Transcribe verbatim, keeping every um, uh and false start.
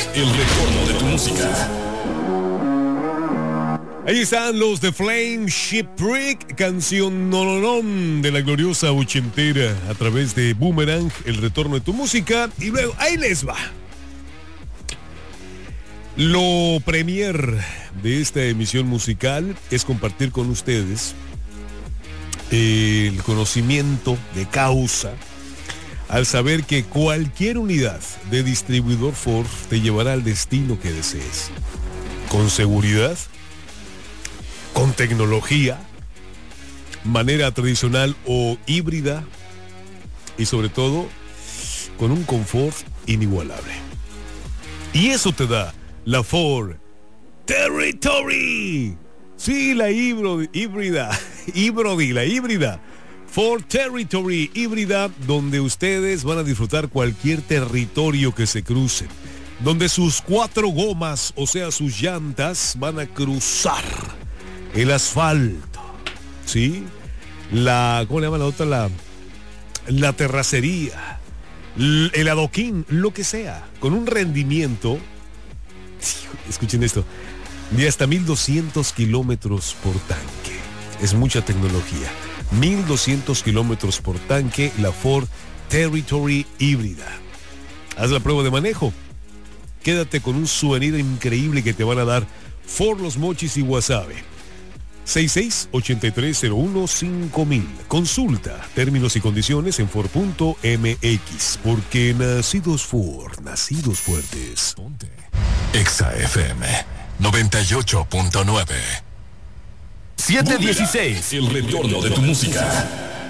el retorno de tu música. Ahí están los The Flame Shipwreck, canción no, no, no, de la gloriosa ochentera a través de Boomerang, el retorno de tu música. Y luego, ahí les va. Lo premier de esta emisión musical es compartir con ustedes el conocimiento de causa al saber que cualquier unidad de distribuidor Ford te llevará al destino que desees. Con seguridad, con tecnología, manera tradicional o híbrida y sobre todo con un confort inigualable. Y eso te da la Ford Territory. Sí, la híbrida, híbrida, híbrida, la híbrida. Ford Territory híbrida, donde ustedes van a disfrutar cualquier territorio que se crucen, donde sus cuatro gomas, o sea, sus llantas, van a cruzar el asfalto, ¿sí? La, ¿cómo le llaman la otra? La, la terracería, el adoquín, lo que sea, con un rendimiento, escuchen esto, de hasta mil doscientos kilómetros por tanque. Es mucha tecnología. mil doscientos kilómetros por tanque, la Ford Territory híbrida. Haz la prueba de manejo. Quédate con un souvenir increíble que te van a dar Ford Los Mochis y Guasave. seis seis ocho tres cero uno cinco mil. Consulta términos y condiciones en Ford punto M X. Porque nacidos Ford, nacidos fuertes. Ponte Exa F M noventa y ocho punto nueve. siete dieciséis. El retorno de tu música.